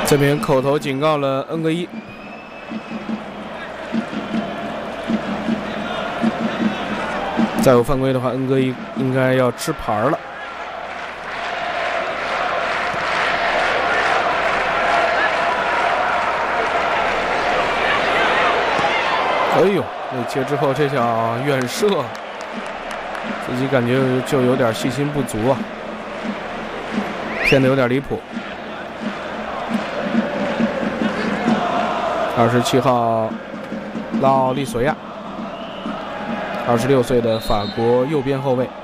这边口头警告了恩格伊。再有犯规的话，恩格伊应该要吃牌了。哎呦，内切之后这脚远射，自己感觉就有点信心不足啊，偏得有点离谱。27号拉奥利索亚，26岁的法国右边后卫。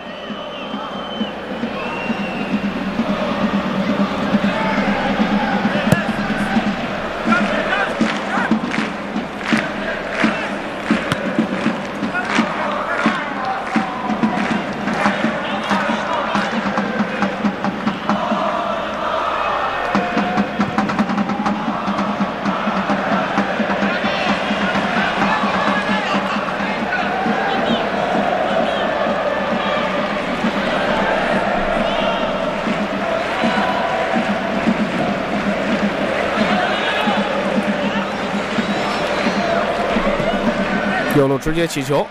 右路直接起球，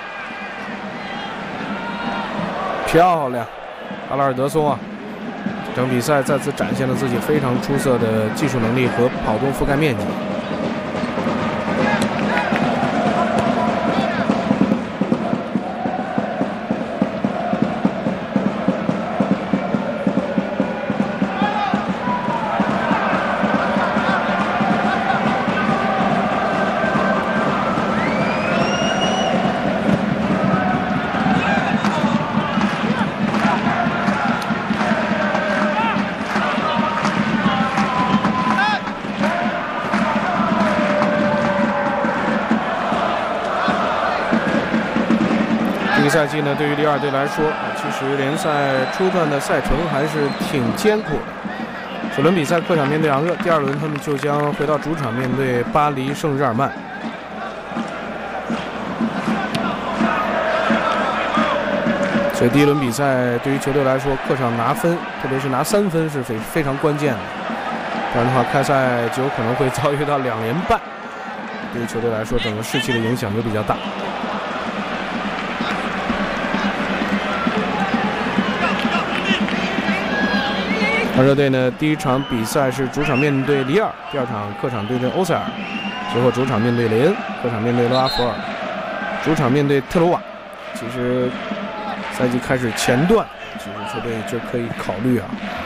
漂亮！阿拉尔德松啊，这场比赛再次展现了自己非常出色的技术能力和跑动覆盖面积。这个赛季呢，对于里尔队来说其实联赛初段的赛程还是挺艰苦的。首轮比赛客场面对昂热，第二轮他们就将回到主场面对巴黎圣日耳曼。所以第一轮比赛对于球队来说，客场拿分，特别是拿3分是非常关键的。不然的话，开赛就有可能会遭遇到2连败，对于球队来说，整个士气的影响就比较大。而热队呢，第一场比赛是主场面对里尔，第二场客场对阵欧塞尔，随后主场面对雷恩，客场面对勒阿弗尔，主场面对特鲁瓦。其实赛季开始前段，其实球队就可以考虑